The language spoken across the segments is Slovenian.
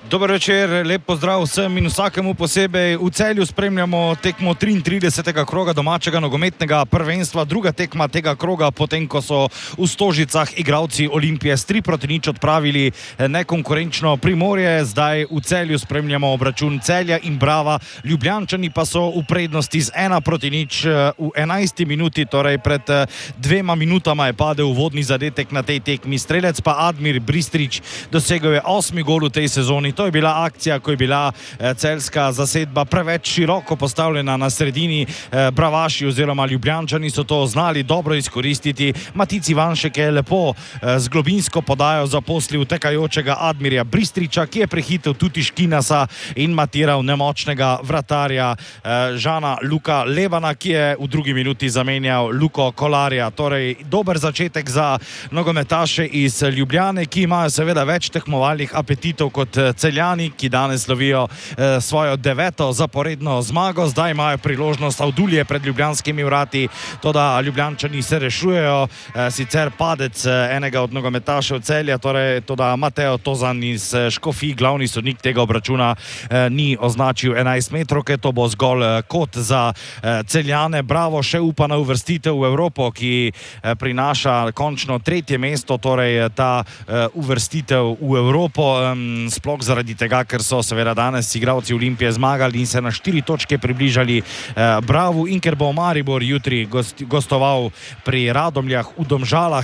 Dober večer, lep pozdrav vsem in vsakemu posebej. V Celju spremljamo tekmo 33. kroga domačega nogometnega prvenstva. Druga tekma tega kroga, potem ko so v Stožicah igralci Olimpije s 3-0 odpravili nekonkurenčno Primorje. Zdaj v Celju spremljamo obračun Celja in Brava. Ljubljančani pa so v prednosti z 1-0 v 11. minuti, torej pred 2 minutama je padel uvodni zadetek na tej tekmi. Strelec pa Admir Bristrič dosegel je 8. gol v tej sezoni. To je bila akcija, ko je bila celjska zasedba preveč široko postavljena na sredini. Bravaši oziroma Ljubljančani so to znali dobro izkoristiti. Matic Ivanšek je lepo z globinsko podajo zaposlil tekajočega Admirja Bristriča, ki je prehitel tudi Škinasa in matiral nemočnega vratarja Žana Luka Lebana, ki je v drugi minuti zamenjal Luko Kolarja. Torej, dober začetek za nogometaše iz Ljubljane, ki imajo seveda več tekmovalnih apetitov kot Celjani, ki danes lovijo svojo 9. zaporedno zmago. Zdaj imajo priložnost Avdulje pred ljubljanskimi vrati, toda Ljubljančani se rešujejo. Sicer padec enega od nogometašev Celja, torej toda Mateo Tozan iz Škofij, glavni sodnik tega obračuna, ni označil 11 metrovke. To bo zgolj kot za Celjane. Bravo še upa na uvrstitev v Evropo, ki prinaša končno 3. mesto, torej ta uvrstitev v Evropo, sploh zaradi tega, ker so seveda danes igralci Olimpije zmagali in se na 4 točke približali Bravu, in ker bo Maribor jutri gostoval pri Radomljah v Domžalah,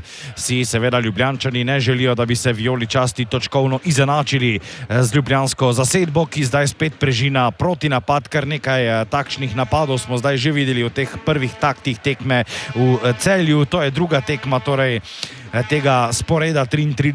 si seveda Ljubljančani ne želijo, da bi se vijoličasti točkovno izenačili z ljubljansko zasedbo, ki zdaj spet prežina protinapad. Kar nekaj takšnih napadov smo zdaj že videli v teh prvih taktih tekme v Celju. To je druga tekma torej tega sporeda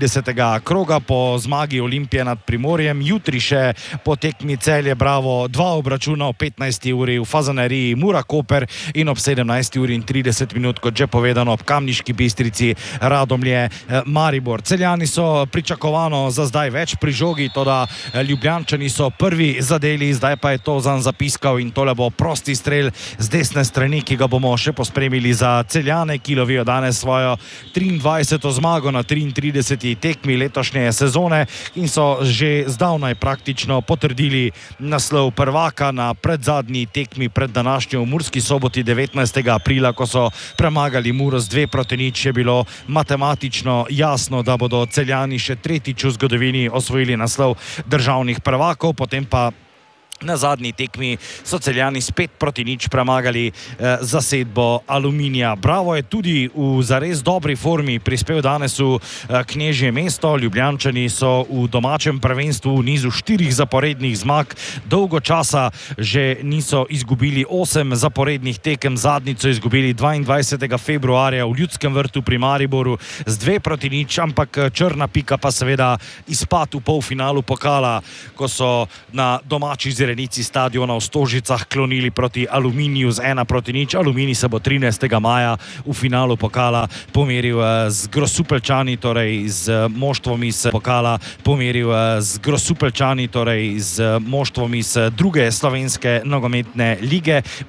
33. kroga po zmagi Olimpije nad Primorjem. Jutri še po tekmi Celje Bravo 2 obračuna o 15. uri v Fazaneriji Mura Koper in ob 17. uri in 30 minut, kot že povedano, ob Kamniški Bistrici Radomlje Maribor. Celjani so pričakovano za zdaj več pri žogi, toda Ljubljančani so prvi zadeli, zdaj pa je Tozan zapiskal in tole bo prosti strel z desne strani, ki ga bomo še pospremili za Celjane, ki lovijo danes svojo 23. zmago na 33. tekmi letošnje sezone in so že zdavnaj praktično potrdili naslov prvaka. Na predzadnji tekmi pred današnjo v Murski Soboti 19. aprila, ko so premagali Muro z 2-0, je bilo matematično jasno, da bodo Celjani še tretjič v zgodovini osvojili naslov državnih prvakov. Potem pa na zadnji tekmi so Celjani s 5-0 premagali zasedbo Aluminija. Bravo je tudi v zares dobri formi prispel danes v Knežje mesto. Ljubljančani so v domačem prvenstvu v nizu 4 zaporednih zmag. Dolgo časa že niso izgubili 8 zaporednih tekem. Zadnjico izgubili 22. februarja v Ljudskem vrtu pri Mariboru z 2-0, ampak črna pika pa seveda izpad v polfinalu pokala, ko so na domači zrenici stadiona v Stožicah klonili proti Aluminiju z 1-0. Aluminij se bo 13. maja v finalu pokala pomeril z Grosupeljčani, torej z moštvom iz pokala pomeril z Grosupeljčani, torej z moštvom iz druge slovenske nogometne lige.